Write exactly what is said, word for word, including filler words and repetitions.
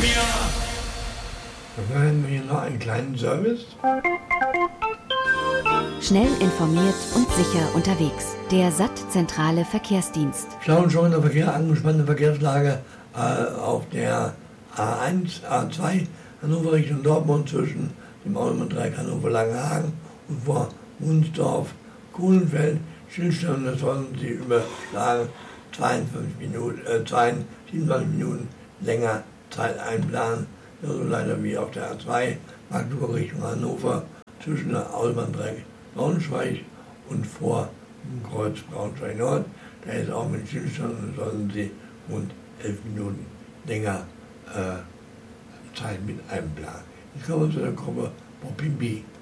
Dann haben wir hier noch einen kleinen Service. Schnell informiert und sicher unterwegs. Der S A T-zentrale Verkehrsdienst. Stau und Stau in der Verkehr, angespannte Verkehrslage äh, auf der A eins, A zwei, Hannover Richtung Dortmund zwischen dem Autobahndreieck Hannover-Langenhagen und vor Wunsdorf, Kohlenfeld. Stillstand, das sollen Sie überschlagen, zweiundfünfzig Minuten, äh, siebenundzwanzig Minuten länger Zeit einplanen. So leider wie auf der A zwei, Magdeburg Richtung Hannover, zwischen der Autobahndreieck Braunschweig und vor dem Kreuz Braunschweig Nord. Da ist auch mit Stillstand und sollten Sie rund elf Minuten länger äh, Zeit mit einplanen. Ich komme zu der Gruppe Popimbi.